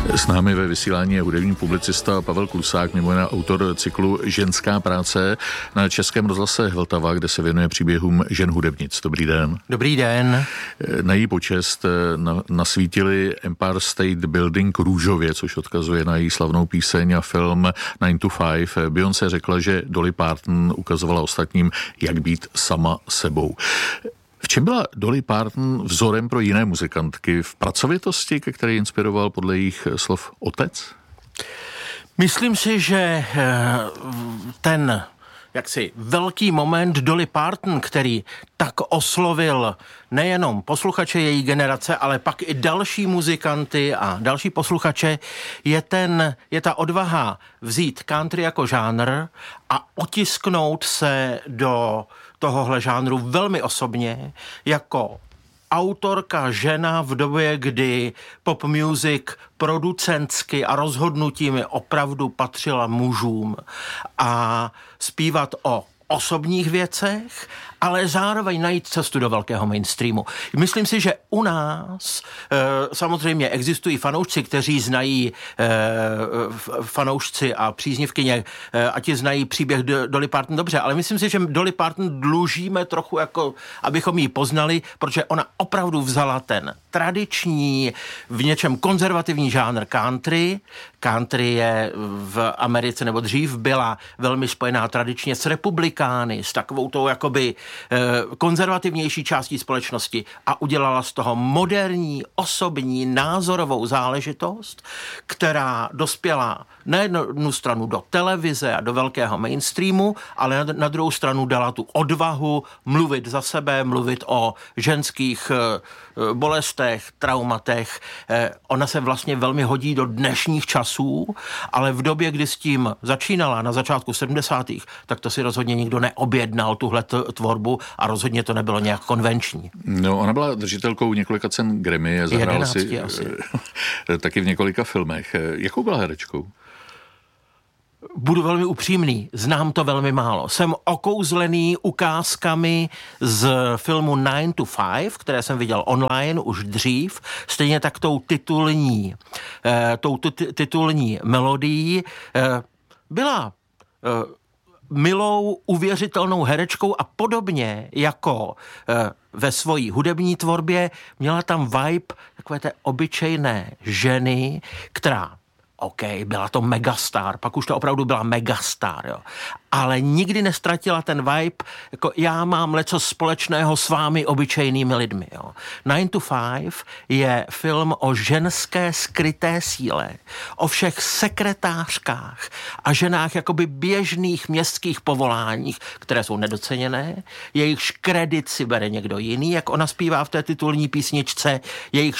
S námi ve vysílání je hudební publicista Pavel Klusák, mimo jiné autor cyklu Ženská práce na Českém rozhlase Vltava, kde se věnuje příběhům žen hudebnic. Dobrý den. Dobrý den. Na její počest nasvítili Empire State Building růžově, což odkazuje na její slavnou píseň a film 9 to 5. Beyoncé řekla, že Dolly Parton ukazovala ostatním, jak být sama sebou. V čem byla Dolly Parton vzorem pro jiné muzikantky? V pracovitosti, ke které inspiroval podle jejich slov otec? Myslím si, že ten jaksi velký moment Dolly Parton, který tak oslovil nejenom posluchače její generace, ale pak i další muzikanty a další posluchače, je ta odvaha vzít country jako žánr a otisknout se do tohohle žánru velmi osobně, jako autorka žena v době, kdy pop music producentsky a rozhodnutími opravdu patřila mužům a zpívat o osobních věcech, ale zároveň najít cestu do velkého mainstreamu. Myslím si, že u nás samozřejmě existují fanoušci, kteří znají fanoušci a příznivkyně, a ti znají příběh Dolly Parton dobře, ale myslím si, že Dolly Parton dlužíme trochu, jako abychom ji poznali, protože ona opravdu vzala ten tradiční, v něčem konzervativní žánr country. Country je v Americe, nebo dřív byla velmi spojená tradičně s republikány, s takovou tou jakoby konzervativnější částí společnosti a udělala z toho moderní, osobní, názorovou záležitost, která dospěla na jednu stranu do televize a do velkého mainstreamu, ale na druhou stranu dala tu odvahu mluvit za sebe, mluvit o ženských bolestech, traumatech. Ona se vlastně velmi hodí do dnešních časů, ale v době, kdy s tím začínala na začátku 70. tak to si rozhodně nikdo neobjednal, tuhle tvorbu, a rozhodně to nebylo nějak konvenční. No, ona byla držitelkou několika cen Grammy a zahrála si taky v několika filmech. Jakou byla herečkou? Budu velmi upřímný, znám to velmi málo. Jsem okouzlený ukázkami z filmu 9 to 5, které jsem viděl online už dřív, stejně tak tou titulní melodií. Byla milou, uvěřitelnou herečkou a podobně jako ve svojí hudební tvorbě měla tam vibe takové té obyčejné ženy, která byla to megastar, pak už to opravdu byla megastar, jo. Ale nikdy nestratila ten vibe, jako já mám leco společného s vámi obyčejnými lidmi, jo. 9 to 5 je film o ženské skryté síle, o všech sekretářkách a ženách jakoby běžných městských povoláních, které jsou nedoceněné, jejichž kredit si bere někdo jiný, jak ona zpívá v té titulní písničce, jejich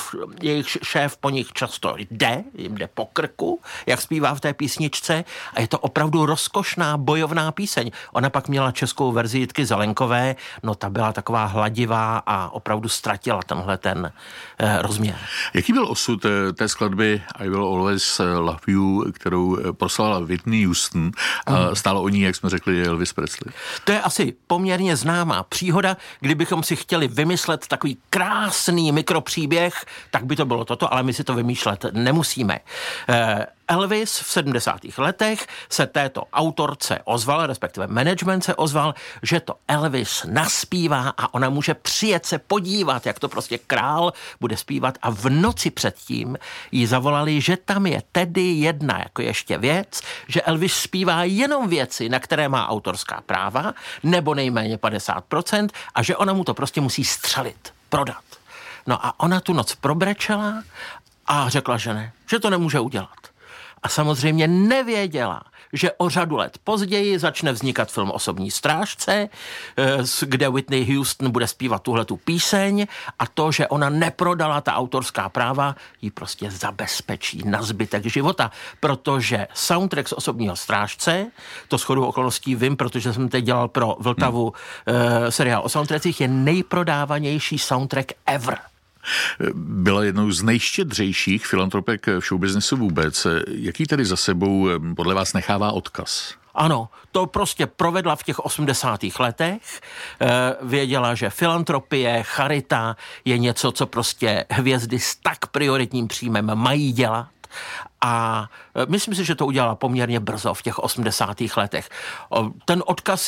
šéf po nich často jim jde po krku, jak zpívá v té písničce, a je to opravdu rozkošná bojovná píseň. Ona pak měla českou verzi Jitky Zelienkové, no ta byla taková hladivá a opravdu ztratila tenhle ten rozměr. Jaký byl osud té skladby I Will Always Love You, kterou proslala Whitney Houston a stálo o ní, jak jsme řekli, Elvis Presley? To je asi poměrně známá příhoda, kdybychom si chtěli vymyslet takový krásný mikropříběh, tak by to bylo toto, ale my si to vymýšlet nemusíme. Elvis v 70. letech se této autorce ozval, respektive management se ozval, že to Elvis naspívá a ona může přijet se podívat, jak to prostě král bude zpívat, a v noci předtím jí zavolali, že tam je tedy jedna jako ještě věc, že Elvis zpívá jenom věci, na které má autorská práva, nebo nejméně 50%, a že ona mu to prostě musí střelit, prodat. No a ona tu noc probrečela a řekla, že ne, že to nemůže udělat. A samozřejmě nevěděla, že o řadu let později začne vznikat film Osobní strážce, kde Whitney Houston bude zpívat tuhletu píseň, a to, že ona neprodala ta autorská práva, ji prostě zabezpečí na zbytek života, protože soundtrack z Osobního strážce, to shodou okolností vím, protože jsem teď dělal pro Vltavu seriál o soundtrackích, je nejprodávanější soundtrack ever. Byla jednou z nejštědřejších filantropek v showbiznesu vůbec. Jaký tedy za sebou podle vás nechává odkaz? Ano, to prostě provedla v těch 80. letech. Věděla, že filantropie, charita je něco, co prostě hvězdy s tak prioritním příjmem mají dělat. A myslím si, že to udělala poměrně brzo v těch 80. letech. Ten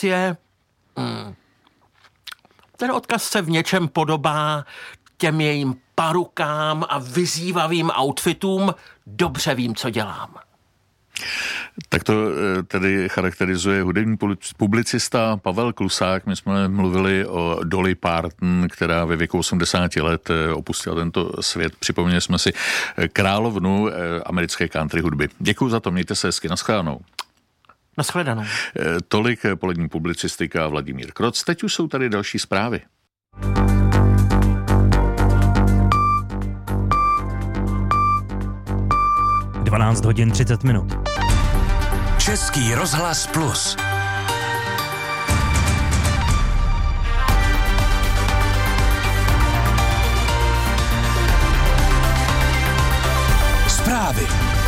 odkaz se v něčem podobá těm jejím parukám a vyzývavým outfitům. Dobře vím, co dělám. Tak to tedy charakterizuje hudební publicista Pavel Klusák. My jsme mluvili o Dolly Parton, která ve věku 80 let opustila tento svět. Připomněli jsme si královnu americké country hudby. Děkuji za to, mějte se hezky, nashledanou. Nashledanou. Tolik polední publicistika Vladimír Kroc. Teď už jsou tady další zprávy. hodin 30 minut. Český rozhlas Plus. Zprávy.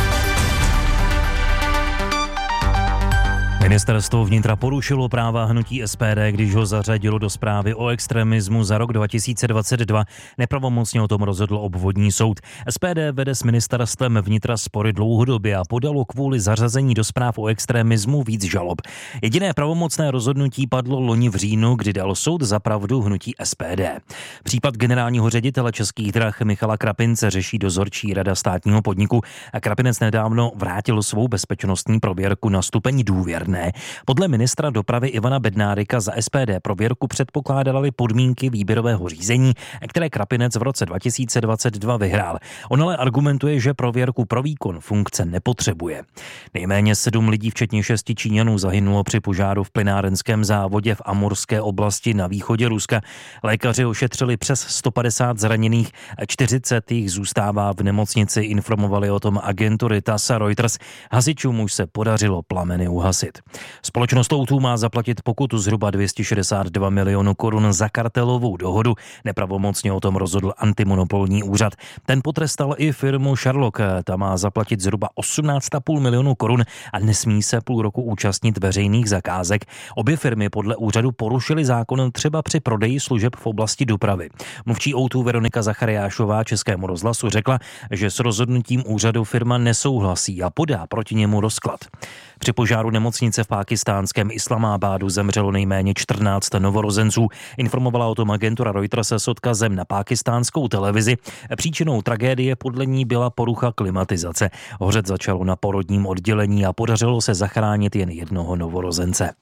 Ministerstvo vnitra porušilo práva hnutí SPD, když ho zařadilo do zprávy o extremismu za rok 2022. Nepravomocně o tom rozhodl obvodní soud. SPD vede s ministerstvem vnitra spory dlouhodobě a podalo kvůli zařazení do zpráv o extremismu víc žalob. Jediné pravomocné rozhodnutí padlo loni v říjnu, kdy dal soud za pravdu hnutí SPD. Případ generálního ředitele Českých drah Michala Krapince řeší dozorčí rada státního podniku a Krapinec nedávno vrátil svou bezpečnostní prověrku na stupeň důvěrné. Podle ministra dopravy Ivana Bednárika za SPD prověrku předpokládaly podmínky výběrového řízení, které Krapinec v roce 2022 vyhrál. On ale argumentuje, že prověrku pro výkon funkce nepotřebuje. Nejméně 7 lidí, včetně 6 Číňanů, zahynulo při požáru v plynárenském závodě v Amurské oblasti na východě Ruska. Lékaři ošetřili přes 150 zraněných, 40 jich zůstává v nemocnici, informovali o tom agentury TASS a Reuters. Hasičům už se podařilo plameny uhasit. Společnost O2 má zaplatit pokutu zhruba 262 milionů korun za kartelovou dohodu. Nepravomocně o tom rozhodl antimonopolní úřad. Ten potrestal i firmu Sherlock. Ta má zaplatit zhruba 18,5 milionů korun a nesmí se půl roku účastnit veřejných zakázek. Obě firmy podle úřadu porušily zákon třeba při prodeji služeb v oblasti dopravy. Mluvčí O2 Veronika Zachariášová Českému rozhlasu řekla, že s rozhodnutím úřadu firma nesouhlasí a podá proti němu rozklad. Při požáru nemocnice v pákistánském Islamabádu zemřelo nejméně 14 novorozenců. Informovala o tom agentura Reuters s odkazem na pákistánskou televizi. Příčinou tragédie podle ní byla porucha klimatizace. Hořet začalo na porodním oddělení a podařilo se zachránit jen jednoho novorozence.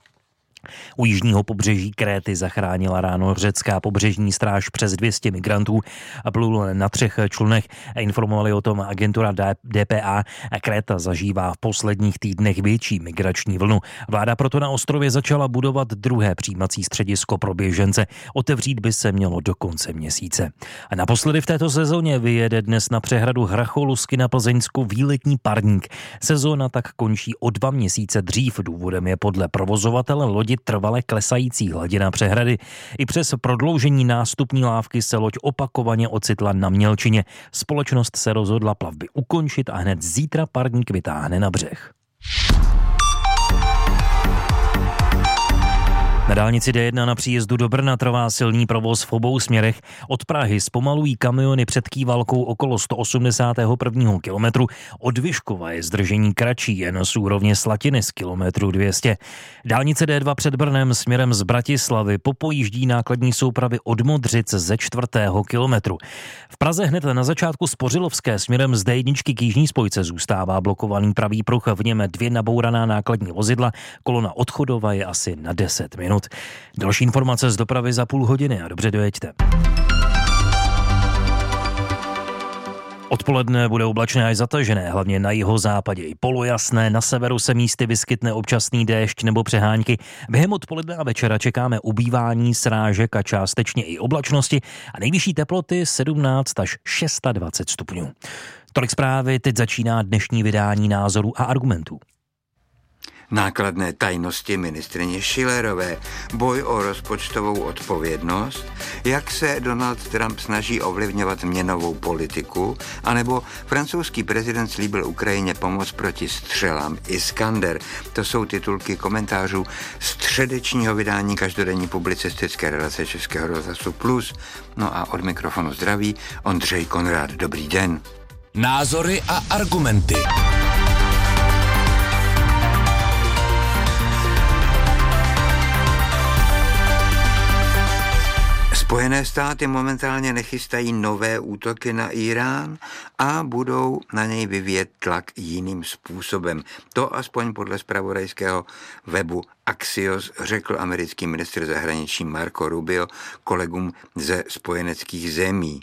U jižního pobřeží Kréty zachránila ráno řecká pobřežní stráž přes 200 migrantů a plul na 3 člunech. Informovali o tom agentura DPA. Kréta zažívá v posledních týdnech větší migrační vlnu. Vláda proto na ostrově začala budovat druhé přijímací středisko pro běžence. Otevřít by se mělo do konce měsíce. A naposledy v této sezóně vyjede dnes na přehradu Hracholsky na Plzeňsku výletní parník. Sezóna tak končí o 2 měsíce dřív. Důvodem je podle provozovatele lodi trvale klesající hladina přehrady. I přes prodloužení nástupní lávky se loď opakovaně ocitla na mělčině. Společnost se rozhodla plavby ukončit a hned zítra parník vytáhne na břeh. Na dálnici D1 na příjezdu do Brna trvá silný provoz v obou směrech. Od Prahy zpomalují kamiony před Kývalkou okolo 181. kilometru. Od Vyškova je zdržení kratší, jen z úrovně Slatiny z kilometru 200. Dálnice D2 před Brnem směrem z Bratislavy popojíždí nákladní soupravy od Modřic ze 4. kilometru. V Praze hned na začátku Spořilovské směrem z D1 k jižní spojce zůstává blokovaný pravý pruh, v něm 2 nabouraná nákladní vozidla. Kolona odchodova je asi na 10 minut. Další informace z dopravy za půl hodiny a dobře dojeďte. Odpoledne bude oblačné až zatažené, hlavně na jihozápadě i polojasné, na severu se místy vyskytne občasný déšť nebo přehánky. Během odpoledne a večera čekáme ubývání srážek a částečně i oblačnosti a nejvyšší teploty 17 až 26 stupňů. Tolik zprávy, teď začíná dnešní vydání Názorů a argumentů. nákladné tajnosti ministryně Schillerové, boj o rozpočtovou odpovědnost, jak se Donald Trump snaží ovlivňovat měnovou politiku, anebo francouzský prezident slíbil Ukrajině pomoc proti střelám Iskander. To jsou titulky komentářů středečního vydání každodenní publicistické relace Českého rozhlasu Plus. No a od mikrofonu zdraví Ondřej Konrád. Dobrý den. Názory a argumenty. Spojené státy momentálně nechystají nové útoky na Irán a budou na něj vyvíjet tlak jiným způsobem. To aspoň podle zpravodajského webu Axios řekl americký ministr zahraničí Marco Rubio kolegům ze spojeneckých zemí.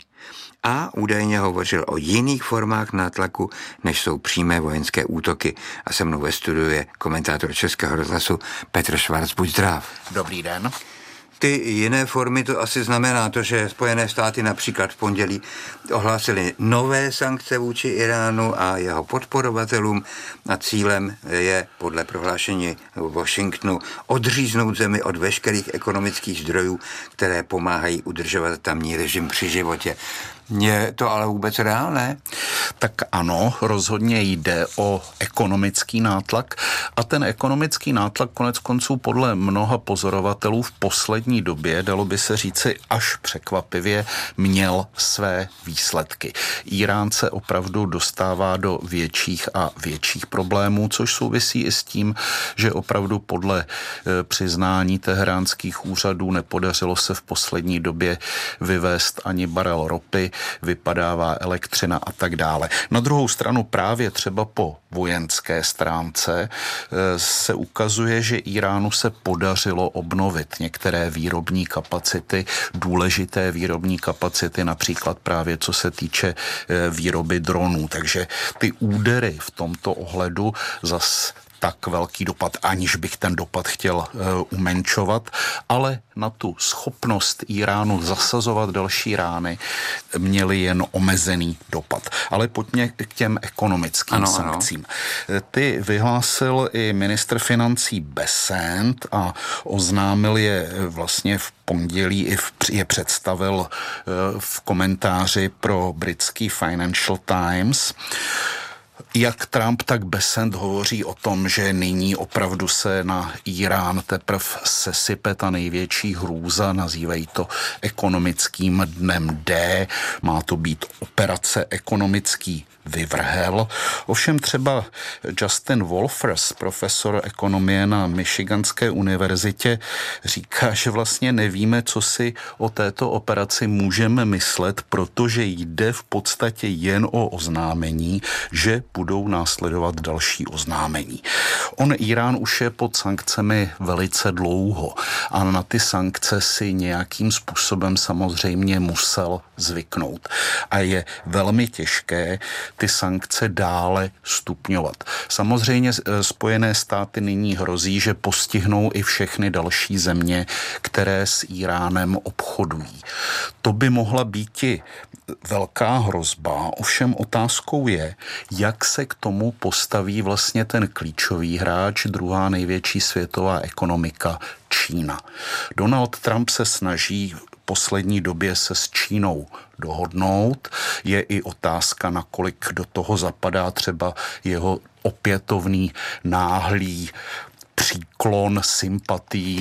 A údajně hovořil o jiných formách nátlaku, než jsou přímé vojenské útoky. A se mnou ve studiu je komentátor Českého rozhlasu Petr Schwarz. Buď zdrav. Dobrý den. Ty jiné formy to asi znamená to, že Spojené státy například v pondělí ohlásily nové sankce vůči Iránu a jeho podporovatelům a cílem je podle prohlášení Washingtonu odříznout zemi od veškerých ekonomických zdrojů, které pomáhají udržovat tamní režim při životě. Je to ale vůbec reálné? Tak ano, rozhodně jde o ekonomický nátlak a ten ekonomický nátlak konec konců podle mnoha pozorovatelů v poslední době, dalo by se říci až překvapivě, měl své výsledky. Irán se opravdu dostává do větších a větších problémů, což souvisí i s tím, že opravdu podle přiznání teheránských úřadů nepodařilo se v poslední době vyvést ani barel ropy, vypadává elektřina a tak dále. Na druhou stranu právě třeba po vojenské stránce se ukazuje, že Iránu se podařilo obnovit některé výrobní kapacity, důležité výrobní kapacity, například právě co se týče výroby dronů. Takže ty údery v tomto ohledu zas tak velký dopad, aniž bych ten dopad chtěl umenšovat, ale na tu schopnost Iránu zasazovat další rány měli jen omezený dopad. Ale pojďme k těm ekonomickým sankcím. Ty vyhlásil i ministr financí Bessent a oznámil je vlastně v pondělí, je představil v komentáři pro britský Financial Times. Jak Trump, tak Bessent hovoří o tom, že nyní opravdu se na Irán teprve sesype ta největší hrůza, nazývají to ekonomickým dnem D, má to být operace ekonomický vyvrhel. Ovšem třeba Justin Wolfers, profesor ekonomie na Michiganské univerzitě, říká, že vlastně nevíme, co si o této operaci můžeme myslet, protože jde v podstatě jen o oznámení, že budou následovat další oznámení. Irán už je pod sankcemi velice dlouho a na ty sankce si nějakým způsobem samozřejmě musel zvyknout. A je velmi těžké ty sankce dále stupňovat. Samozřejmě Spojené státy nyní hrozí, že postihnou i všechny další země, které s Iránem obchodují. To by mohla být i velká hrozba, ovšem otázkou je, jak se k tomu postaví vlastně ten klíčový hráč, druhá největší světová ekonomika, Čína. Donald Trump se snaží v poslední době se s Čínou dohodnout. Je i otázka, nakolik do toho zapadá třeba jeho opětovný náhlý příklon sympatií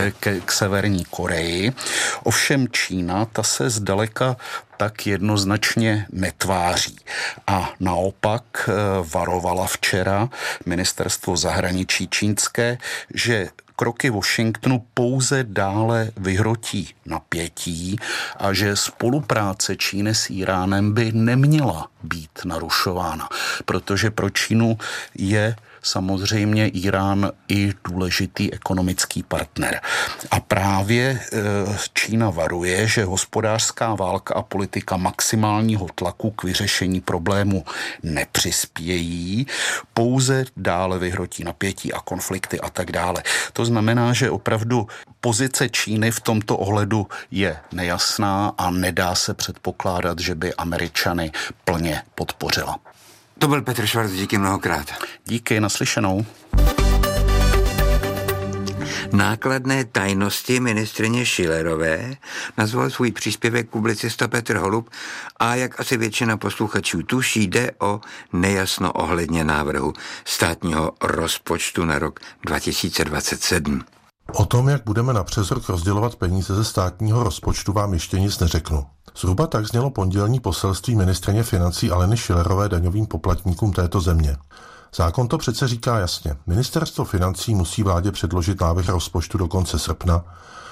k Severní Koreji. Ovšem Čína, ta se zdaleka tak jednoznačně netváří. A naopak varovala včera ministerstvo zahraničí čínské, že kroky Washingtonu pouze dále vyhrotí napětí a že spolupráce Číny s Iránem by neměla být narušována, protože pro Čínu je samozřejmě Irán i důležitý ekonomický partner. A právě Čína varuje, že hospodářská válka a politika maximálního tlaku k vyřešení problému nepřispějí, pouze dále vyhrotí napětí a konflikty a tak dále. To znamená, že opravdu pozice Číny v tomto ohledu je nejasná a nedá se předpokládat, že by Američany plně podpořila. To byl Petr Schwarz, díky mnohokrát. Díky, naslyšenou. nákladné tajnosti ministryně Schillerové nazval svůj příspěvek publicista Petr Holub a jak asi většina posluchačů tuší, jde o nejasno ohledně návrhu státního rozpočtu na rok 2027. O tom, jak budeme na přes rok rozdělovat peníze ze státního rozpočtu, vám ještě nic neřeknu. Zhruba tak znělo pondělní poselství ministryně financí Aleny Schillerové daňovým poplatníkům této země. Zákon to přece říká jasně. Ministerstvo financí musí vládě předložit návrh rozpočtu do konce srpna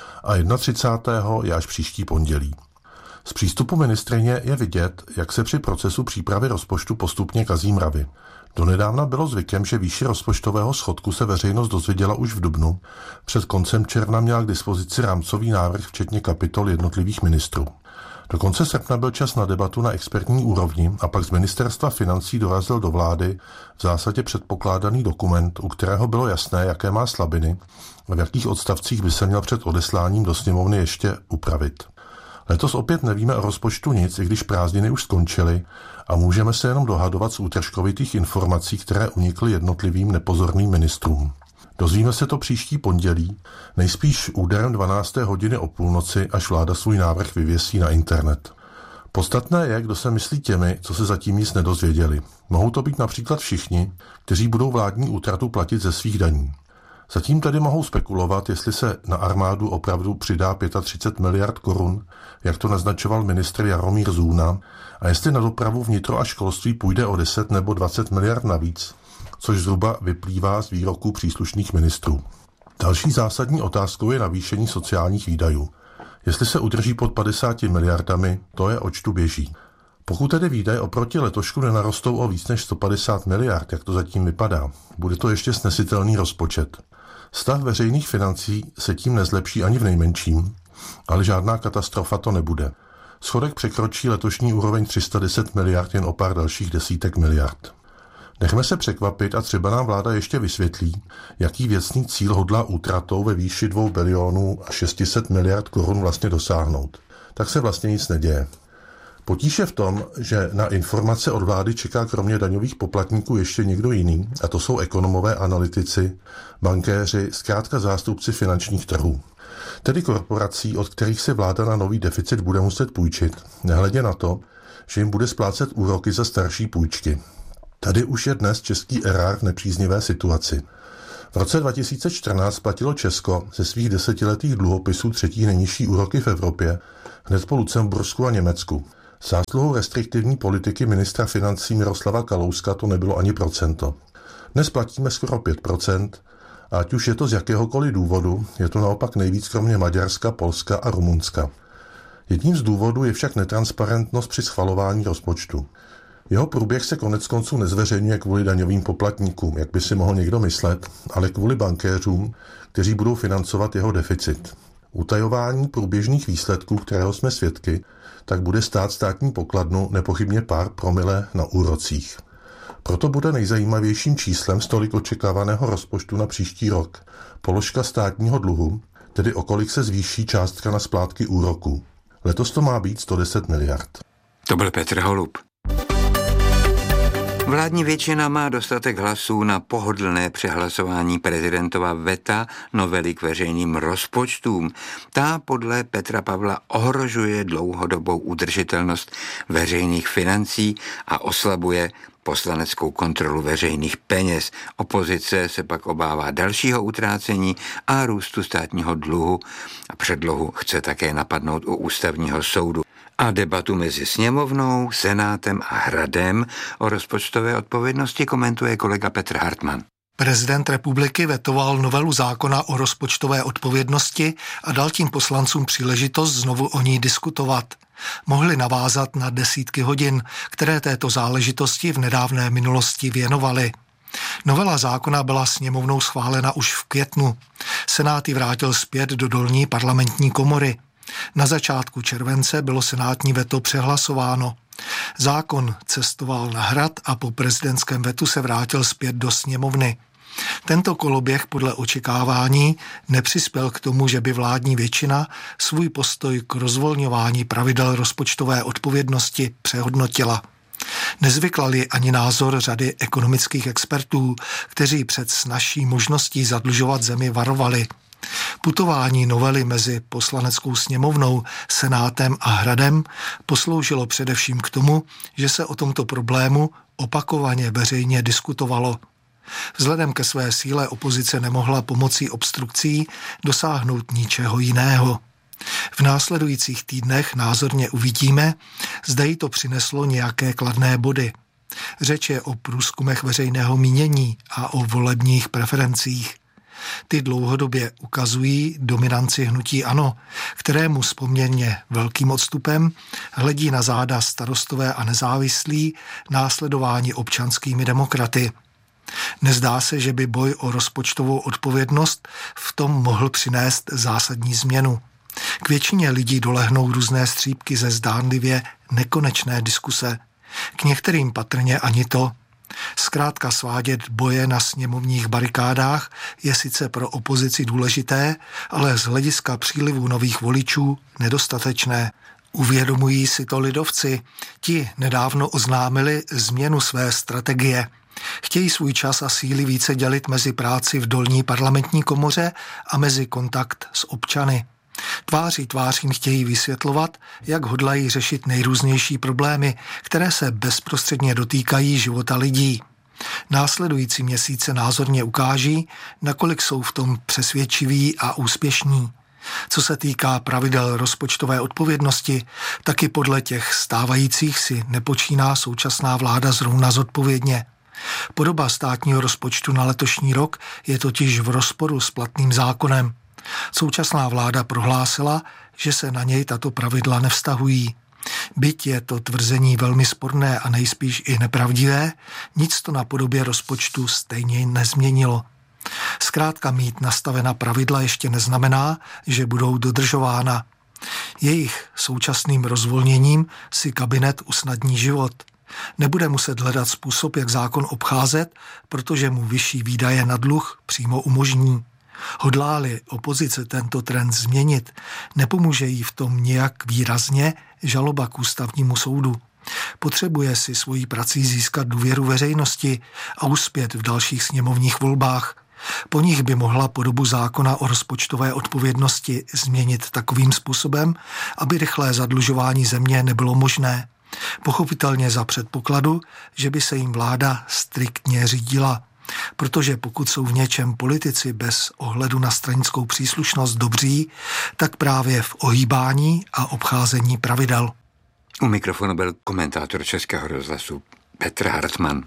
a 31. je až příští pondělí. Z přístupu ministryně je vidět, jak se při procesu přípravy rozpočtu postupně kazí mravy. Donedávna bylo zvykem, že výši rozpočtového schodku se veřejnost dozvěděla už v dubnu. Před koncem června měla k dispozici rámcový návrh včetně kapitol jednotlivých ministrů. Do konce srpna byl čas na debatu na expertní úrovni a pak z ministerstva financí dorazil do vlády v zásadě předpokládaný dokument, u kterého bylo jasné, jaké má slabiny a v jakých odstavcích by se měl před odesláním do sněmovny ještě upravit. Letos opět nevíme o rozpočtu nic, i když prázdniny už skončily a můžeme se jenom dohadovat z útržkovitých informací, které unikly jednotlivým nepozorným ministrům. Dozvíme se to příští pondělí, nejspíš úderem 12. hodiny o půlnoci, až vláda svůj návrh vyvěsí na internet. Podstatné je, kdo se myslí těmi, co se zatím nic nedozvěděli. Mohou to být například všichni, kteří budou vládní útratu platit ze svých daní. Zatím tedy mohou spekulovat, jestli se na armádu opravdu přidá 35 miliard korun, jak to naznačoval ministr Jaromír Zůna, a jestli na dopravu, vnitro a školství půjde o 10 nebo 20 miliard navíc, což zhruba vyplývá z výroků příslušných ministrů. Další zásadní otázkou je navýšení sociálních výdajů. Jestli se udrží pod 50 miliardami, to je oč tu běží. Pokud tedy výdaje oproti letošku nenarostou o víc než 150 miliard, jak to zatím vypadá, bude to ještě snesitelný rozpočet. Stav veřejných financí se tím nezlepší ani v nejmenším, ale žádná katastrofa to nebude. Schodek překročí letošní úroveň 310 miliard jen o pár dalších desítek miliard. Nechme se překvapit a třeba nám vláda ještě vysvětlí, jaký věcný cíl hodlá útratou ve výši 2 bilionů a 600 miliard korun vlastně dosáhnout. Tak se vlastně nic neděje. Potíž je v tom, že na informace od vlády čeká kromě daňových poplatníků ještě někdo jiný, a to jsou ekonomové, analytici, bankéři, zkrátka zástupci finančních trhů. Tedy korporací, od kterých si vláda na nový deficit bude muset půjčit, nehledě na to, že jim bude splácet úroky za starší půjčky. Tady už je dnes český erár v nepříznivé situaci. V roce 2014 platilo Česko ze svých desetiletých dluhopisů třetí nejnižší úroky v Evropě, hned po Lucembursku a Německu. Zásluhou restriktivní politiky ministra financí Miroslava Kalouska to nebylo ani procento. Dnes platíme skoro 5%, a ať už je to z jakéhokoliv důvodu, je to naopak nejvíc kromě Maďarska, Polska a Rumunska. Jedním z důvodů je však netransparentnost při schvalování rozpočtu. Jeho průběh se koneckonců nezveřejňuje kvůli daňovým poplatníkům, jak by si mohl někdo myslet, ale kvůli bankéřům, kteří budou financovat jeho deficit. Utajování průběžných výsledků, kterého jsme svědky, tak bude stát státní pokladnu nepochybně pár promile na úrocích. Proto bude nejzajímavějším číslem z tolik očekávaného rozpočtu na příští rok položka státního dluhu, tedy o kolik se zvýší částka na splátky úroků. Letos to má být 110 miliard. To byl Petr Holub. Vládní většina má dostatek hlasů na pohodlné přehlasování prezidentova veta novely k veřejným rozpočtům. Ta podle Petra Pavla ohrožuje dlouhodobou udržitelnost veřejných financí a oslabuje poslaneckou kontrolu veřejných peněz. Opozice se pak obává dalšího utrácení a růstu státního dluhu a předlohu chce také napadnout u ústavního soudu. A debatu mezi sněmovnou, senátem a hradem o rozpočtové odpovědnosti komentuje kolega Petr Hartmann. Prezident republiky vetoval novelu zákona o rozpočtové odpovědnosti a dal tím poslancům příležitost znovu o ní diskutovat. Mohli navázat na desítky hodin, které této záležitosti v nedávné minulosti věnovali. Novela zákona byla sněmovnou schválena už v květnu. Senát ji vrátil zpět do dolní parlamentní komory. Na začátku července bylo senátní veto přehlasováno. Zákon cestoval na hrad a po prezidentském vetu se vrátil zpět do sněmovny. Tento koloběh podle očekávání nepřispěl k tomu, že by vládní většina svůj postoj k rozvolňování pravidel rozpočtové odpovědnosti přehodnotila. Nezvyklali ani názor řady ekonomických expertů, kteří před snazší možností zadlužovat zemi varovali. Putování novely mezi Poslaneckou sněmovnou, Senátem a Hradem posloužilo především k tomu, že se o tomto problému opakovaně veřejně diskutovalo. Vzhledem ke své síle opozice nemohla pomocí obstrukcí dosáhnout ničeho jiného. V následujících týdnech názorně uvidíme, zda jí to přineslo nějaké kladné body. Řeč je o průzkumech veřejného mínění a o volebních preferencích. Ty dlouhodobě ukazují dominanci hnutí ANO, kterému s poměrně velkým odstupem hledí na záda Starostové a nezávislí, následování občanskými demokraty. Nezdá se, že by boj o rozpočtovou odpovědnost v tom mohl přinést zásadní změnu. K většině lidí dolehnou různé střípky ze zdánlivě nekonečné diskuse. K některým patrně ani to. Zkrátka svádět boje na sněmovních barikádách je sice pro opozici důležité, ale z hlediska přílivu nových voličů nedostatečné. Uvědomují si to lidovci. Ti nedávno oznámili změnu své strategie. Chtějí svůj čas a síly více dělit mezi práci v dolní parlamentní komoře a mezi kontakt s občany. Tváří tvář jim chtějí vysvětlovat, jak hodlají řešit nejrůznější problémy, které se bezprostředně dotýkají života lidí. Následující měsíce názorně ukáží, nakolik jsou v tom přesvědčiví a úspěšní. Co se týká pravidel rozpočtové odpovědnosti, taky podle těch stávajících si nepočíná současná vláda zrovna zodpovědně. Podoba státního rozpočtu na letošní rok je totiž v rozporu s platným zákonem. Současná vláda prohlásila, že se na něj tato pravidla nevztahují. Byť je to tvrzení velmi sporné a nejspíš i nepravdivé, nic to na podobě rozpočtu stejně nezměnilo. Zkrátka mít nastavena pravidla ještě neznamená, že budou dodržována. Jejich současným rozvolněním si kabinet usnadní život. Nebude muset hledat způsob, jak zákon obcházet, protože mu vyšší výdaje na dluh přímo umožní. Hodlá-li opozice tento trend změnit, nepomůže jí v tom nějak výrazně žaloba k ústavnímu soudu. Potřebuje si svojí prací získat důvěru veřejnosti a uspět v dalších sněmovních volbách. Po nich by mohla podobu zákona o rozpočtové odpovědnosti změnit takovým způsobem, aby rychlé zadlužování země nebylo možné. Pochopitelně za předpokladu, že by se jim vláda striktně řídila. Protože pokud jsou v něčem politici bez ohledu na stranickou příslušnost dobří, tak právě v ohýbání a obcházení pravidel. U mikrofonu byl komentátor Českého rozhlasu Petr Hartmann.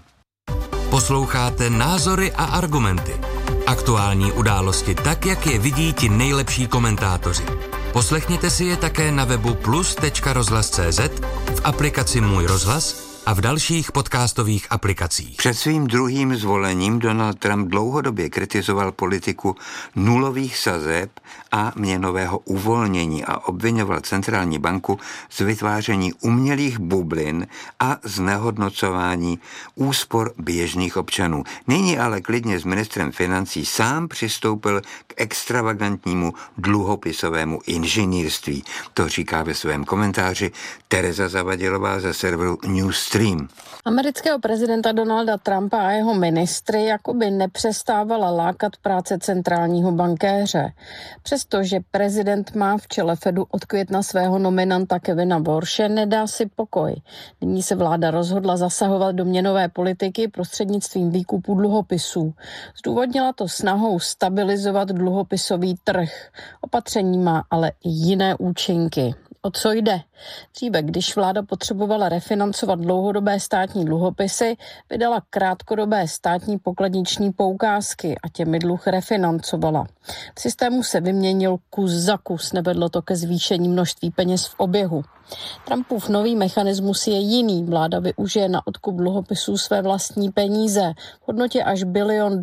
Posloucháte Názory a argumenty. Aktuální události tak, jak je vidí ti nejlepší komentátoři. Poslechněte si je také na webu plus.rozhlas.cz, v aplikaci Můj rozhlas a v dalších podcastových aplikacích. Před svým druhým zvolením Donald Trump dlouhodobě kritizoval politiku nulových sazeb a měnového uvolnění a obvinoval centrální banku z vytváření umělých bublin a znehodnocování úspor běžných občanů. Nyní ale klidně s ministrem financí sám přistoupil k extravagantnímu dluhopisovému inženýrství. To říká ve svém komentáři Tereza Zavadilová ze serveru Newsstream. Amerického prezidenta Donalda Trumpa a jeho ministry jakoby nepřestávala lákat práce centrálního bankéře. Přestože prezident má v čele Fedu od května svého nominanta Kevina Warshe, nedá si pokoj. Nyní se vláda rozhodla zasahovat do měnové politiky prostřednictvím výkupu dluhopisů. Zdůvodnila to snahou stabilizovat dluhopisový trh. Opatření má ale i jiné účinky. O co jde? Dříve, když vláda potřebovala refinancovat dlouhodobé státní dluhopisy, vydala krátkodobé státní pokladniční poukázky a těmi dluh refinancovala. V systému se vyměnil kus za kus, nevedlo to ke zvýšení množství peněz v oběhu. Trumpův nový mechanismus je jiný. Vláda využije na odkup dluhopisů své vlastní peníze v hodnotě až $1 bilion,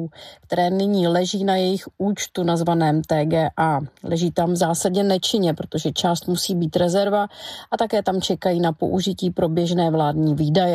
které nyní leží na jejich účtu nazvaném TGA. Leží tam v zásadě nečinně, protože část musí být rezerva a také tam čekají na použití pro běžné vládní výdaje.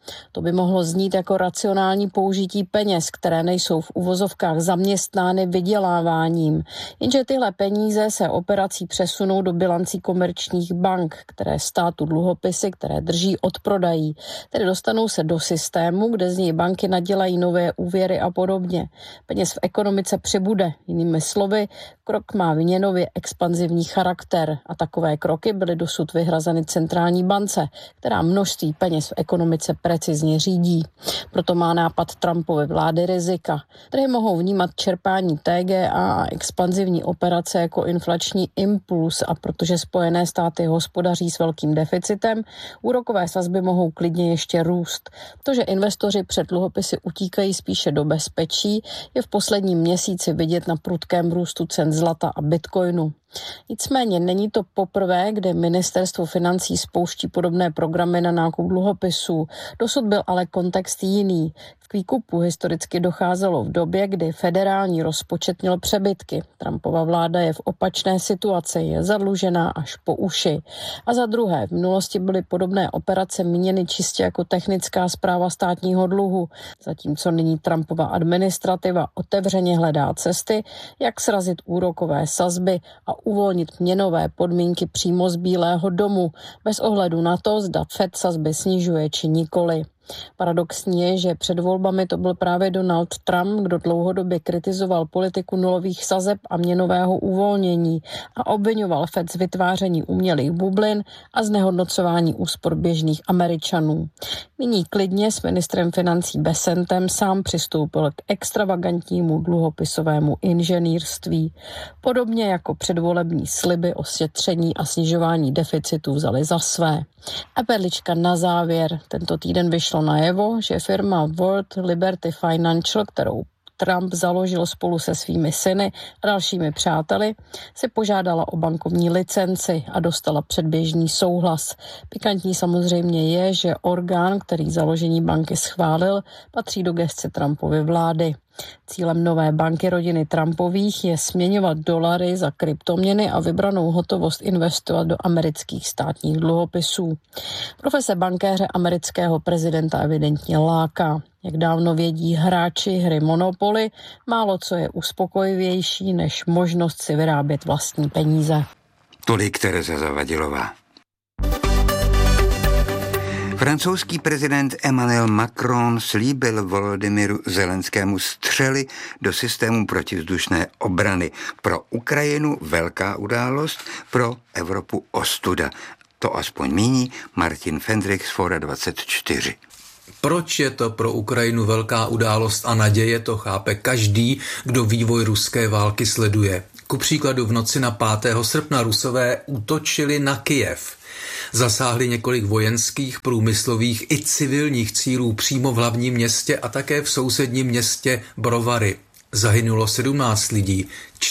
To by mohlo znít jako racionální použití peněz, které nejsou v uvozovkách zaměstnány vyděláváním. Jenže tyhle peníze se operací přesunou do bilancí komerčních bank, které státu dluhopisy, které drží, odprodají. Tedy dostanou se do systému, kde z něj banky nadělají nové úvěry a podobně. Peněz v ekonomice přibude. Jinými slovy, krok má měnově expanzivní charakter a takové kroky byly dosud vyhrazeny centrální bance, která množství peněz v ekonomice precizně řídí. Proto má nápad Trumpovy vlády rizika. Trhy mohou vnímat čerpání TGA a expanzivní operace jako inflační impuls a protože Spojené státy hospodaří s velkým deficitem, úrokové sazby mohou klidně ještě růst. To, že investoři před dluhopisy utíkají spíše do bezpečí, je v posledním měsíci vidět na prudkém růstu cen zlata a bitcoinu. Nicméně není to poprvé, kdy ministerstvo financí spouští podobné programy na nákup dluhopisů. Dosud byl ale kontext jiný. K výkupu historicky docházelo v době, kdy federální rozpočet měl přebytky. Trumpova vláda je v opačné situaci, je zadlužená až po uši. A za druhé, v minulosti byly podobné operace míněny čistě jako technická správa státního dluhu, zatímco nyní Trumpova administrativa otevřeně hledá cesty, jak srazit úrokové sazby a uvolnit měnové podmínky přímo z Bílého domu, bez ohledu na to, zda Fed sazby snižuje či nikoli. Paradoxní je, že před volbami to byl právě Donald Trump, kdo dlouhodobě kritizoval politiku nulových sazeb a měnového uvolnění a obvinoval Fed z vytváření umělých bublin a znehodnocování úspor běžných Američanů. Nyní klidně s ministrem financí Bessentem sám přistoupil k extravagantnímu dluhopisovému inženýrství. Podobně jako předvolební sliby o šetření a snižování deficitu vzali za své. A perlička na závěr. Tento týden vyšlo najevo, že firma World Liberty Financial, kterou Trump založil spolu se svými syny a dalšími přáteli, si požádala o bankovní licenci a dostala předběžný souhlas. Pikantní samozřejmě je, že orgán, který založení banky schválil, patří do gesce Trumpovy vlády. Cílem nové banky rodiny Trumpových je směňovat dolary za kryptoměny a vybranou hotovost investovat do amerických státních dluhopisů. Profese bankéře amerického prezidenta evidentně láká. Jak dávno vědí hráči hry Monopoly, málo co je uspokojivější než možnost si vyrábět vlastní peníze. Tolik Tereza Zavadilová. Francouzský prezident Emmanuel Macron slíbil Volodymyru Zelenskému střely do systému protivzdušné obrany. Pro Ukrajinu velká událost, pro Evropu ostuda. To aspoň míní Martin Fendrich z Fora 24. Proč je to pro Ukrajinu velká událost a naděje, to chápe každý, kdo vývoj ruské války sleduje. Ku příkladu v noci na 5. srpna Rusové útočili na Kyjev. Zasáhli několik vojenských, průmyslových i civilních cílů přímo v hlavním městě a také v sousedním městě Brovary. Zahynulo 17 lidí,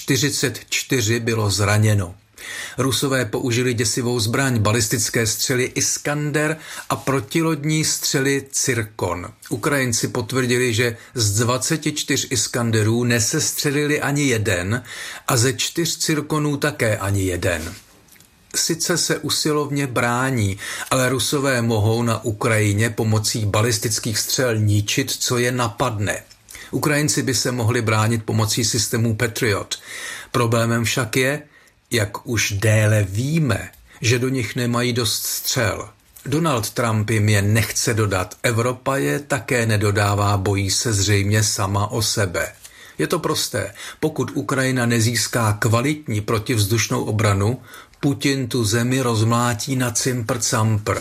44 bylo zraněno. Rusové použili děsivou zbraň, balistické střely Iskander a protilodní střely Cirkon. Ukrajinci potvrdili, že z 24 Iskanderů nesestřelili ani jeden a ze 4 Cirkonů také ani jeden. Sice se usilovně brání, ale Rusové mohou na Ukrajině pomocí balistických střel ničit, co je napadne. Ukrajinci by se mohli bránit pomocí systému Patriot. Problémem však je, jak už déle víme, že do nich nemají dost střel. Donald Trump jim je nechce dodat, Evropa je také nedodává, bojí se zřejmě sama o sebe. Je to prosté, pokud Ukrajina nezíská kvalitní protivzdušnou obranu, Putin tu zemi rozmlátí na cimpr-campr.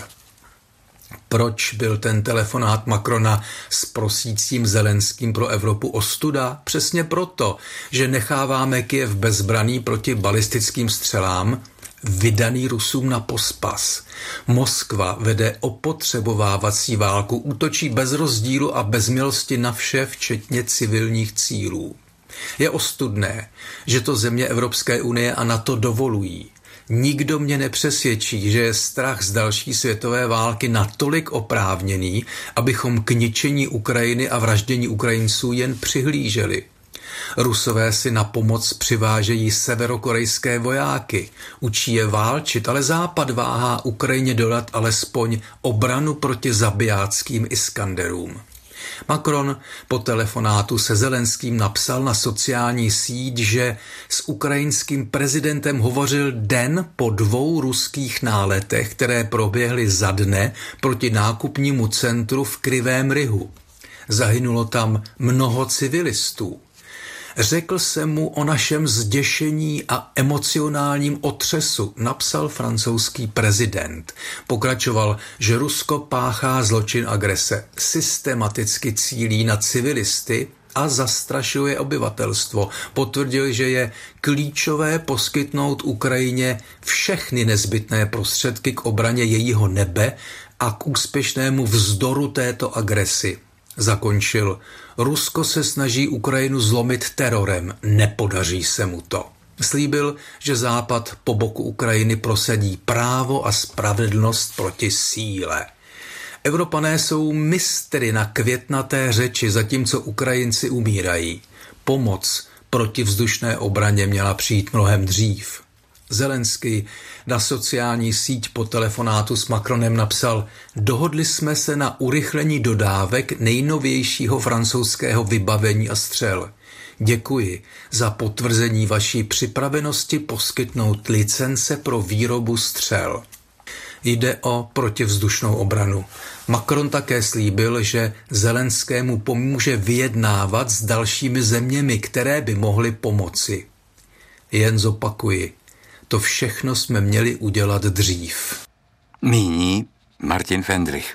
Proč byl ten telefonát Macrona s prosícím Zelenským pro Evropu ostuda? Přesně proto, že necháváme Kyjev bezbraný proti balistickým střelám, vydaný Rusům na pospas. Moskva vede opotřebovávací válku, útočí bez rozdílu a bez milosti na vše, včetně civilních cílů. Je ostudné, že to země Evropské unie a NATO dovolují. Nikdo mě nepřesvědčí, že je strach z další světové války natolik oprávněný, abychom k ničení Ukrajiny a vraždění Ukrajinců jen přihlíželi. Rusové si na pomoc přivážejí severokorejské vojáky, učí je válčit, ale Západ váhá Ukrajině dodat alespoň obranu proti zabijáckým Iskanderům. Macron po telefonátu se Zelenským napsal na sociální síť, že s ukrajinským prezidentem hovořil den po 2 ruských náletech, které proběhly za dne proti nákupnímu centru v Krivém Rihu. Zahynulo tam mnoho civilistů. Řekl jsem mu o našem zděšení a emocionálním otřesu, napsal francouzský prezident. Pokračoval, že Rusko páchá zločin agrese, systematicky cílí na civilisty a zastrašuje obyvatelstvo. Potvrdil, že je klíčové poskytnout Ukrajině všechny nezbytné prostředky k obraně jejího nebe a k úspěšnému vzdoru této agresi. Zakončil, Rusko se snaží Ukrajinu zlomit terorem, nepodaří se mu to. Slíbil, že Západ po boku Ukrajiny prosadí právo a spravedlnost proti síle. Evropané jsou mistry na květnaté řeči, zatímco Ukrajinci umírají. Pomoc proti vzdušné obraně měla přijít mnohem dřív. Zelenský na sociální síť po telefonátu s Macronem napsal: dohodli jsme se na urychlení dodávek nejnovějšího francouzského vybavení a střel. Děkuji za potvrzení vaší připravenosti poskytnout licence pro výrobu střel. Jde o protivzdušnou obranu. Macron také slíbil, že Zelenskému pomůže vyjednávat s dalšími zeměmi, které by mohly pomoci. Jen zopakuji. To všechno jsme měli udělat dřív. Míní Martin Fendrich.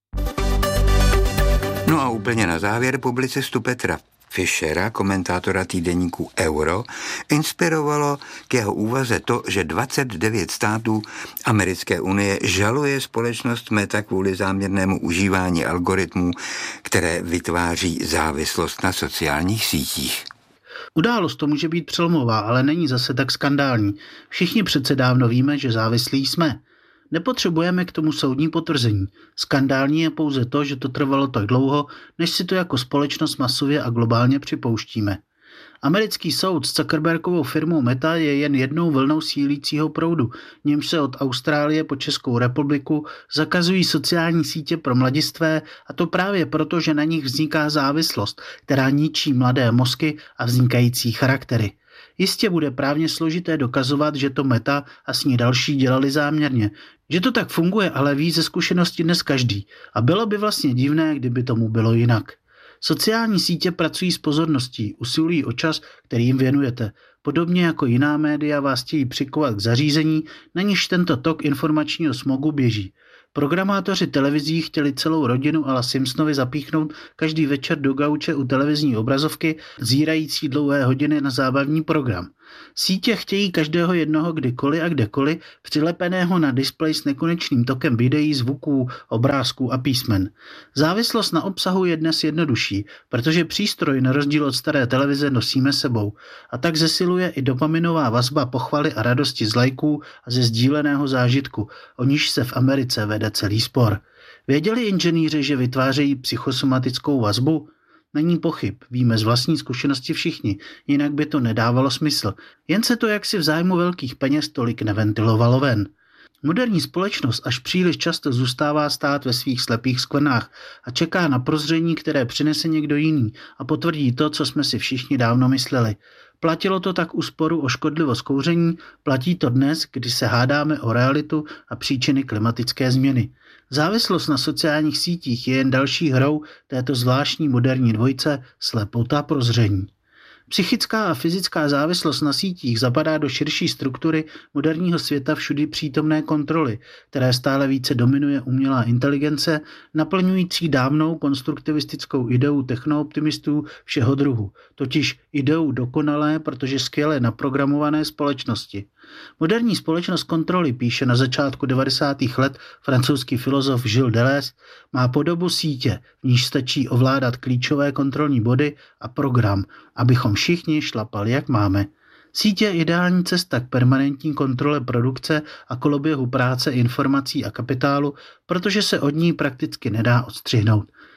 No a úplně na závěr publicistu Petra Fischera, komentátora týdeníku Euro, inspirovalo k jeho úvaze to, že 29 států Americké unie žaluje společnost Meta kvůli záměrnému užívání algoritmů, které vytváří závislost na sociálních sítích. Událost to může být přelomová, ale není zase tak skandální. Všichni přece dávno víme, že závislí jsme. Nepotřebujeme k tomu soudní potvrzení. Skandální je pouze to, že to trvalo tak dlouho, než si to jako společnost masově a globálně připouštíme. Americký soud s Zuckerbergovou firmou Meta je jen jednou vlnou sílícího proudu, němž se od Austrálie po Českou republiku zakazují sociální sítě pro mladistvé, a to právě proto, že na nich vzniká závislost, která ničí mladé mozky a vznikající charaktery. Jistě bude právně složité dokazovat, že to Meta a s ní další dělali záměrně. Že to tak funguje, ale ví ze zkušenosti dnes každý. A bylo by vlastně divné, kdyby tomu bylo jinak. Sociální sítě pracují s pozorností, usilují o čas, který jim věnujete. Podobně jako jiná média vás chtějí přikovat k zařízení, na níž tento tok informačního smogu běží. Programátoři televizí chtěli celou rodinu a la Simpsonovi zapíchnout každý večer do gauče u televizní obrazovky, zírající dlouhé hodiny na zábavní program. Sítě chtějí každého jednoho kdykoliv a kdekoliv přilepeného na displej s nekonečným tokem videí, zvuků, obrázků a písmen. Závislost na obsahu je dnes jednodušší, protože přístroj na rozdíl od staré televize nosíme sebou, a tak zesiluje i dopaminová vazba pochvaly a radosti z lajků a ze sdíleného zážitku, o níž se v Americe vede celý spor. Věděli inženýři, že vytvářejí psychosomatickou vazbu? Není pochyb, víme z vlastní zkušenosti všichni, jinak by to nedávalo smysl. Jen se to jaksi v zájmu velkých peněz tolik neventilovalo ven. Moderní společnost až příliš často zůstává stát ve svých slepých skvrnách a čeká na prozření, které přinese někdo jiný a potvrdí to, co jsme si všichni dávno mysleli. Platilo to tak u sporu o škodlivost kouření, platí to dnes, kdy se hádáme o realitu a příčiny klimatické změny. Závislost na sociálních sítích je jen další hrou této zvláštní moderní dvojice slepota prozření. Psychická a fyzická závislost na sítích zapadá do širší struktury moderního světa všudy přítomné kontroly, které stále více dominuje umělá inteligence, naplňující dávnou konstruktivistickou ideu technooptimistů všeho druhu, totiž ideu dokonalé, protože skvěle naprogramované společnosti. Moderní společnost kontroly, píše na začátku 90. let francouzský filozof Gilles Deleuze, má podobu sítě, v níž stačí ovládat klíčové kontrolní body a program, abychom všichni šlapali, jak máme. Sítě je ideální cesta k permanentní kontrole produkce a koloběhu práce, informací a kapitálu, protože se od ní prakticky nedá odstřihnout.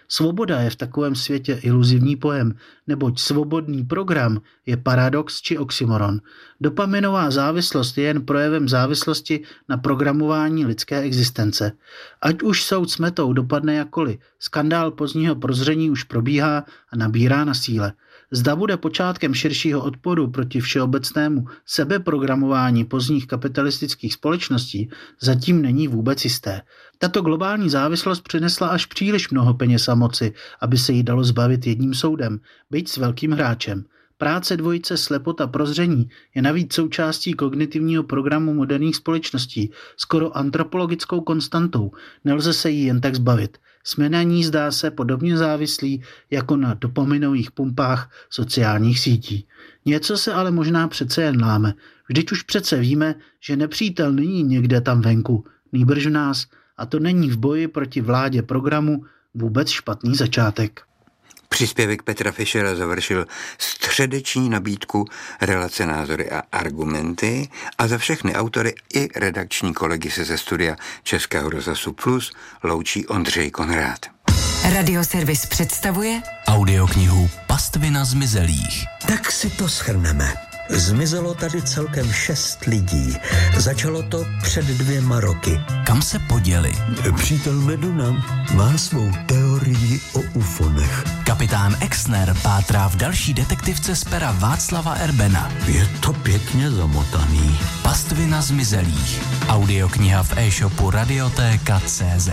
Svoboda je v takovém světě iluzivní pojem, neboť svobodný program je paradox či oxymoron. Dopaminová závislost je jen projevem závislosti na programování lidské existence. Ať už soud s metou dopadne jakkoliv, skandál pozdního prozření už probíhá a nabírá na síle. Zda bude počátkem širšího odporu proti všeobecnému sebeprogramování pozdních kapitalistických společností, zatím není vůbec jisté. Tato globální závislost přinesla až příliš mnoho peněz a moci, aby se jí dalo zbavit jedním soudem, byť s velkým hráčem. Práce dvojice slepota prozření je navíc součástí kognitivního programu moderních společností, skoro antropologickou konstantou, nelze se jí jen tak zbavit. Jsme na ní, zdá se, podobně závislí jako na dopaminových pumpách sociálních sítí. Něco se ale možná přece jen láme. Vždyť už přece víme, že nepřítel není někde tam venku, nýbrž v nás, a to není v boji proti vládě programu vůbec špatný začátek. Příspěvek Petra Fischera završil středeční nabídku relace Názory a argumenty a za všechny autory i redakční kolegy se ze studia Českého rozhlasu Plus loučí Ondřej Konrád. Radioservis představuje audioknihu Pastvina zmizelých. Tak si to shrneme. Zmizelo tady celkem 6 lidí. Začalo to před 2 roky. Kam se poděli? Přítel Meduna má svou teorii o ufonech. Kapitán Exner pátrá v další detektivce z pera Václava Erbena. Je to pěkně zamotaný. Pastvina zmizelých. Audiokniha v e-shopu Radiotéka.cz.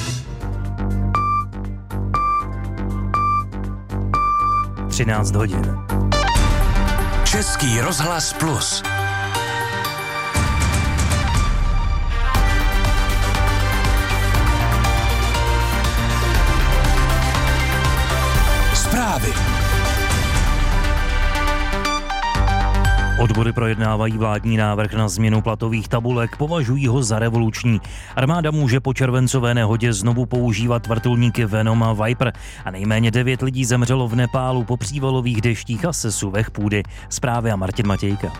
hodin. Český rozhlas Plus. Zprávy. Odbory projednávají vládní návrh na změnu platových tabulek, považují ho za revoluční. Armáda může po červencové nehodě znovu používat vrtulníky Venom a Viper a nejméně 9 lidí zemřelo v Nepálu po přívalových deštích a sesuvech půdy. Zprávy a Martin Matějka.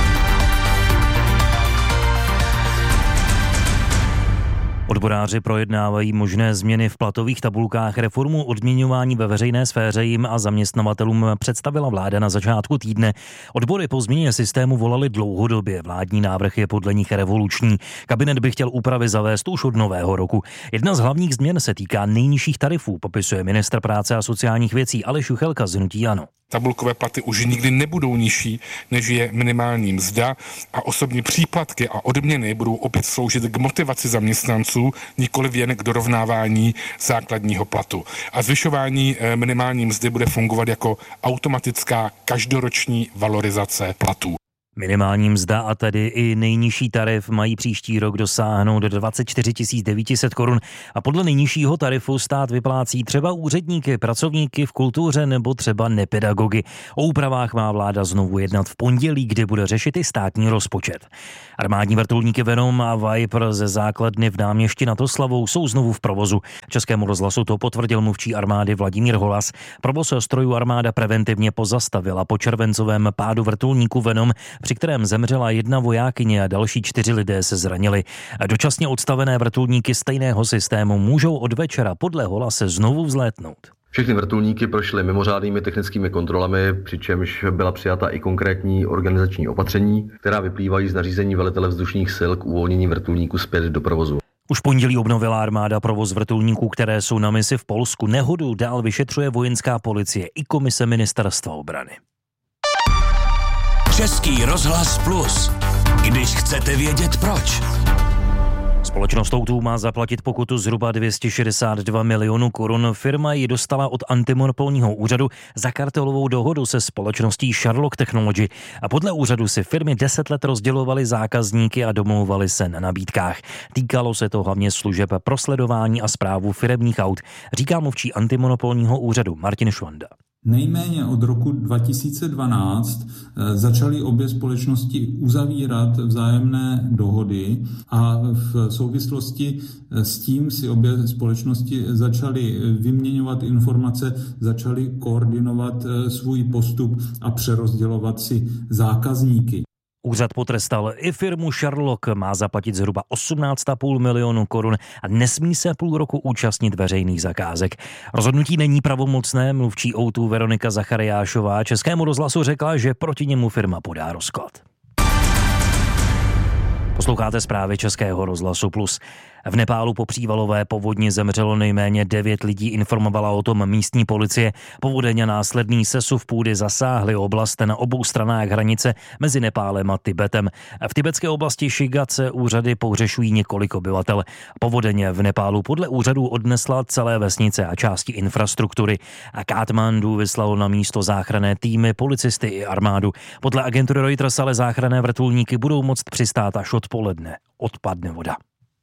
Odboráři projednávají možné změny v platových tabulkách. Reformu odměňování ve veřejné sféře jim a zaměstnavatelům představila vláda na začátku týdne. Odbory po změně systému volali dlouhodobě. Vládní návrh je podle nich revoluční. Kabinet by chtěl úpravy zavést už od nového roku. Jedna z hlavních změn se týká nejnižších tarifů, popisuje ministr práce a sociálních věcí Aleš Juchelka z hnutí ANO. Tabulkové platy už nikdy nebudou nižší, než je minimální mzda a osobní příplatky a odměny budou opět sloužit k motivaci zaměstnanců, nikoliv jen k dorovnávání základního platu. A zvyšování minimální mzdy bude fungovat jako automatická každoroční valorizace platů. Minimální mzda a tedy i nejnižší tarif mají příští rok dosáhnout do 24 900 korun a podle nejnižšího tarifu stát vyplácí třeba úředníky, pracovníky v kultuře nebo třeba nepedagogy. O úpravách má vláda znovu jednat v pondělí, kdy bude řešit i státní rozpočet. Armádní vrtulníky Venom a Viper ze základny v Náměšti nad Oslavou jsou znovu v provozu. Českému rozhlasu to potvrdil mluvčí armády Vladimír Holas. Provoz strojů armáda preventivně pozastavila po červencovém pádu vrtulníku Venom, při kterém zemřela 1 vojákyně a další 4 lidé se zranili. Dočasně odstavené vrtulníky stejného systému můžou od večera podle Holase znovu vzlétnout. Všechny vrtulníky prošly mimořádnými technickými kontrolami, přičemž byla přijata i konkrétní organizační opatření, která vyplývají z nařízení velitele vzdušných sil k uvolnění vrtulníků zpět do provozu. Už pondělí obnovila armáda provoz vrtulníků, které jsou na misi v Polsku. Nehodu dál vyšetřuje vojenská policie i komise ministerstva obrany. Český rozhlas Plus. Když chcete vědět proč. Společnost O2 má zaplatit pokutu zhruba 262 milionů korun. Firma ji dostala od antimonopolního úřadu za kartelovou dohodu se společností Sherlock Technology. A podle úřadu si firmy 10 let rozdělovaly zákazníky a domlouvaly se na nabídkách. Týkalo se to hlavně služeb pro sledování a správu firemních aut, říká mluvčí antimonopolního úřadu Martin Švanda. Nejméně od roku 2012 začaly obě společnosti uzavírat vzájemné dohody a v souvislosti s tím si obě společnosti začaly vyměňovat informace, začaly koordinovat svůj postup a přerozdělovat si zákazníky. Úřad potrestal i firmu Sherlock, má zaplatit zhruba 18,5 milionu korun a nesmí se půl roku účastnit veřejných zakázek. Rozhodnutí není pravomocné, mluvčí O2 Veronika Zachariášová Českému rozhlasu řekla, že proti němu firma podá rozklad. Posloucháte zprávy Českého rozhlasu Plus. V Nepálu po přívalové povodni zemřelo nejméně 9 lidí, informovala o tom místní policie. Povodeň a následný sesuv půdy zasáhly oblast na obou stranách hranice mezi Nepálem a Tibetem. V tibetské oblasti Šigatse úřady pohřešují několik obyvatel. Povodeň v Nepálu podle úřadů odnesla celé vesnice a části infrastruktury. A Katmandu vyslalo na místo záchranné týmy, policisty i armádu. Podle agentury Reuters ale záchranné vrtulníky budou moct přistát až odpoledne. Odpadne voda.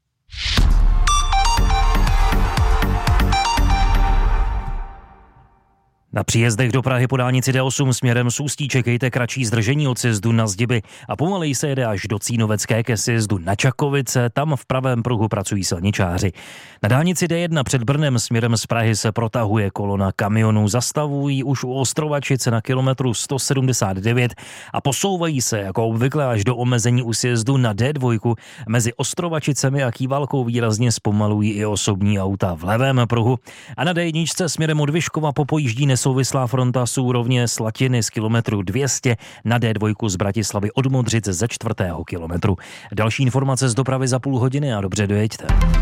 Na příjezdech do Prahy po dálnici D8 směrem z Ústí čekejte kratší zdržení od sjezdu na Zdiby a pomaleji se jede až do Cínovecké ke sjezdu na Čakovice, tam v pravém pruhu pracují silničáři. Na dálnici D1 před Brnem směrem z Prahy se protahuje kolona kamionů, zastavují už u Ostrovačice na kilometru 179 a posouvají se jako obvykle až do omezení u sjezdu na D2. Mezi Ostrovačicemi a Kývalkou výrazně zpomalují i osobní auta v levém pruhu a na D1 směrem od Vyškova popojíždí nesouvislá fronta Sourovně Slatiny z kilometru 200 na D2 z Bratislavy od Modřic ze 4. kilometru. Další informace z dopravy za půl hodiny a dobře dojeďte.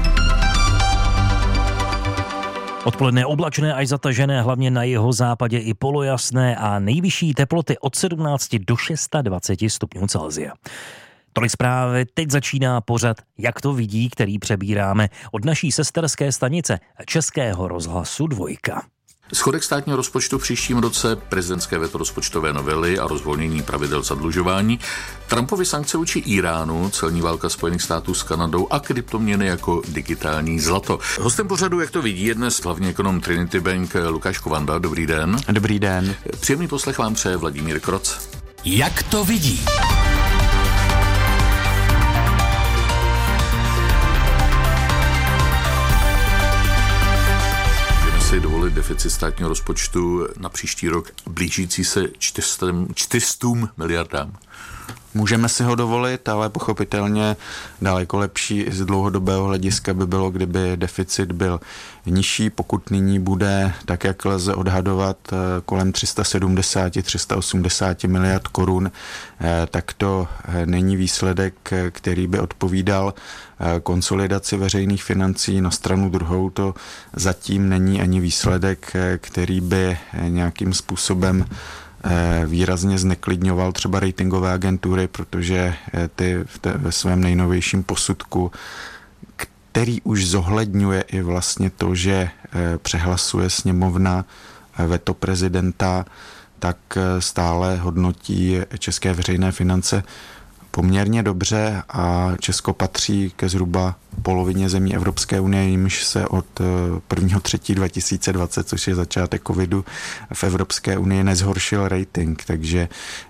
Odpoledne oblačné až zatažené, hlavně na jihozápadě i polojasné a nejvyšší teploty od 17 do 26 stupňů Celsia. Tolik zprávy, teď začíná pořad Jak to vidí, který přebíráme od naší sesterské stanice Českého rozhlasu 2. Schodek státního rozpočtu v příštím roce, prezidentské veto rozpočtové novely a rozvolnění pravidel zadlužování, Trumpovy sankce vůči Iránu, celní válka Spojených států s Kanadou a kryptoměny jako digitální zlato. Hostem pořadu, Jak to vidí, je dnes hlavní ekonom Trinity Bank Lukáš Kovanda. Dobrý den. Dobrý den. Příjemný poslech vám přeje Vladimír Kroc. Jak to vidí? Si dovolit deficit státního rozpočtu na příští rok blížící se 400 miliardám? Můžeme si ho dovolit, ale pochopitelně daleko lepší z dlouhodobého hlediska by bylo, kdyby deficit byl nižší. Pokud nyní bude, tak jak lze odhadovat, kolem 370-380 miliard korun, tak to není výsledek, který by odpovídal konsolidaci veřejných financí. Na stranu druhou to zatím není ani výsledek, který by nějakým způsobem výrazně zneklidňoval třeba ratingové agentury, protože ty ve svém nejnovějším posudku, který už zohledňuje i vlastně to, že přehlasuje sněmovna veto prezidenta, tak stále hodnotí české veřejné finance poměrně dobře a Česko patří ke zhruba polovině zemí Evropské unie, jimž se od 1.3.2020, což je začátek covidu, v Evropské unii nezhoršil rating, takže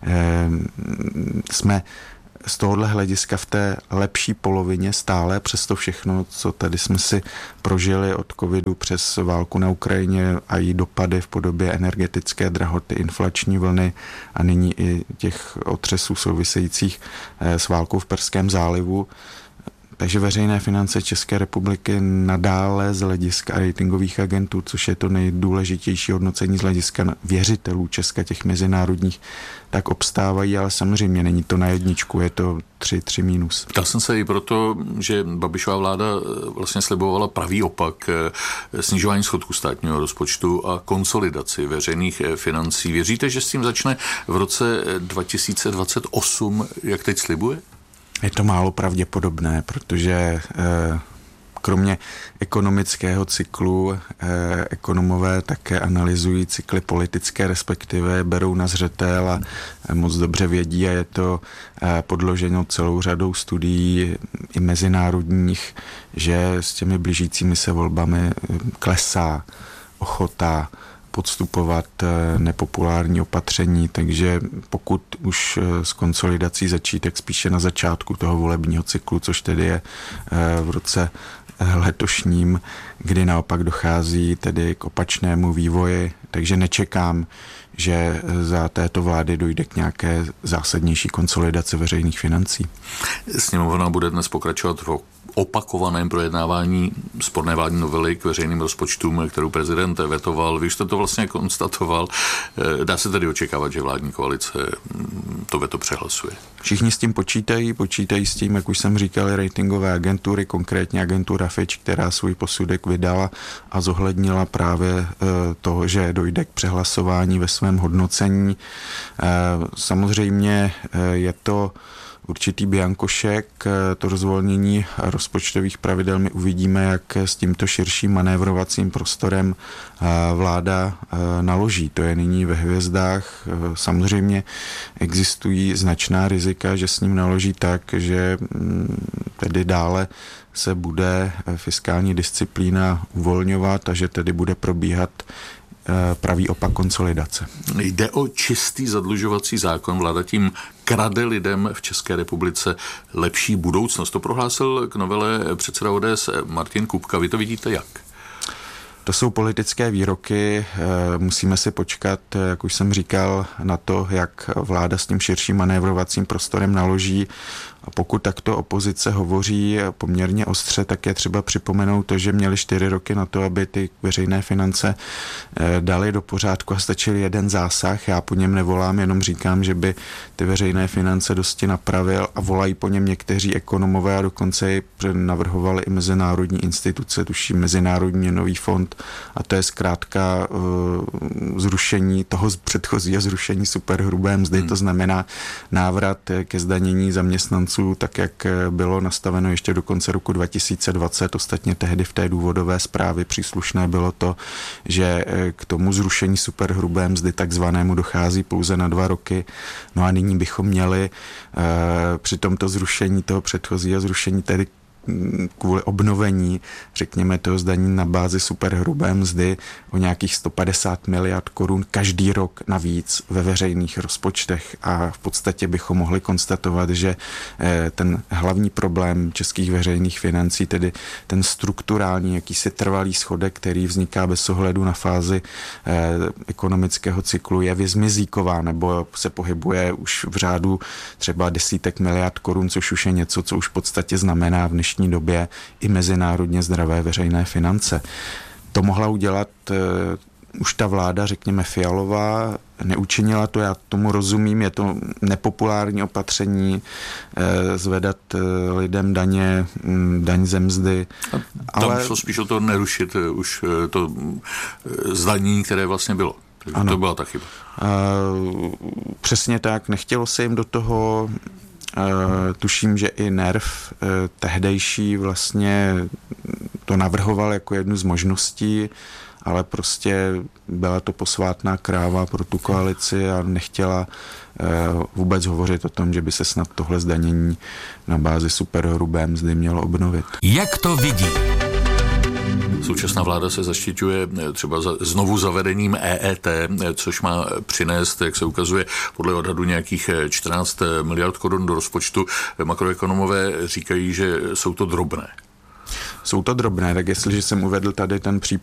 jsme z tohohle hlediska v té lepší polovině stále, přesto všechno, co tady jsme si prožili od covidu přes válku na Ukrajině a její dopady v podobě energetické drahoty, inflační vlny a nyní i těch otřesů souvisejících s válkou v Perském zálivu. Takže veřejné finance České republiky nadále z hlediska ratingových agentů, což je to nejdůležitější hodnocení z hlediska věřitelů Česka, těch mezinárodních, tak obstávají, ale samozřejmě není to na jedničku, je to 3 minus. Ptal jsem se i proto, že Babišova vláda vlastně slibovala pravý opak, snižování schodku státního rozpočtu a konsolidaci veřejných financí. Věříte, že s tím začne v roce 2028, jak teď slibuje? Je to málo pravděpodobné, protože kromě ekonomického cyklu ekonomové také analyzují cykly politické, respektive berou na zřetel a moc dobře vědí a je to podloženo celou řadou studií i mezinárodních, že s těmi blížícími se volbami klesá ochota podstupovat nepopulární opatření, takže pokud už s konsolidací začít, tak spíše na začátku toho volebního cyklu, což tedy je v roce letošním, kdy naopak dochází tedy k opačnému vývoji, Takže nečekám, že za této vlády dojde k nějaké zásadnější konsolidaci veřejných financí. Sněmovna bude dnes pokračovat v opakovaném projednávání sporné vládní novely k veřejným rozpočtům, kterou prezident vetoval. Vy jste to vlastně konstatoval. Dá se tedy očekávat, že vládní koalice to veto přehlasuje? Všichni s tím počítají s tím, jak už jsem říkal, ratingové agentury, konkrétně agentura Fitch, která svůj posudek vydala a zohlednila právě to, že dojde k přehlasování ve svém hodnocení. Samozřejmě je to určitý biankošek, to rozvolnění rozpočtových pravidel. My uvidíme, jak s tímto širším manévrovacím prostorem vláda naloží. To je nyní ve hvězdách. Samozřejmě existují značná rizika, že s ním naloží tak, že tedy dále se bude fiskální disciplína uvolňovat a že tedy bude probíhat pravý opak konsolidace. Jde o čistý zadlužovací zákon. Vláda tím krade lidem v České republice lepší budoucnost. To prohlásil k novele předseda ODS Martin Kupka. Vy to vidíte jak? To jsou politické výroky, musíme si počkat, jak už jsem říkal, na to, jak vláda s tím širším manévrovacím prostorem naloží. A pokud takto opozice hovoří poměrně ostře, tak je třeba připomenout to, že měli 4 roky na to, aby ty veřejné finance dali do pořádku a stačil jeden zásah. Já po něm nevolám, jenom říkám, že by ty veřejné finance dosti napravil a volají po něm někteří ekonomové a dokonce i navrhovali i mezinárodní instituce, tuším Mezinárodní měnový fond, a to je zkrátka zrušení toho předchozího zrušení superhrubé mzdy, to znamená návrat ke zdanění zaměstnanců, tak jak bylo nastaveno ještě do konce roku 2020. Ostatně tehdy v té důvodové zprávě příslušné bylo to, že k tomu zrušení superhrubé mzdy takzvanému dochází pouze na 2 roky. No a nyní bychom měli při tomto zrušení toho předchozího zrušení tedy kvůli obnovení, řekněme, toho zdanění na bázi superhrubé mzdy o nějakých 150 miliard korun každý rok navíc ve veřejných rozpočtech a v podstatě bychom mohli konstatovat, že ten hlavní problém českých veřejných financí, tedy ten strukturální, jakýsi trvalý schodek, který vzniká bez ohledu na fázi ekonomického cyklu, je vyzmizíková nebo se pohybuje už v řádu třeba desítek miliard korun, což už je něco, co už v podstatě znamená v dnešní době i mezinárodně zdravé veřejné finance. To mohla udělat už ta vláda, řekněme Fialová, neučinila to, já tomu rozumím, je to nepopulární opatření, zvedat lidem daň ze mzdy. Tam šlo spíš o to nerušit už to zdanění, které vlastně bylo. Takže to byla ta chyba. Přesně tak, nechtělo se jim do toho. Tuším, že i NERV tehdejší vlastně to navrhoval jako jednu z možností, ale prostě byla to posvátná kráva pro tu koalici a nechtěla vůbec hovořit o tom, že by se snad tohle zdanění na bázi superhrubé mzdy mělo obnovit. Jak to vidí? Současná vláda se zaštiťuje třeba znovu zavedením EET, což má přinést, jak se ukazuje, podle odhadu nějakých 14 miliard korun do rozpočtu. Makroekonomové říkají, že jsou to drobné. Jsou to drobné, tak jestliže jsem uvedl tady ten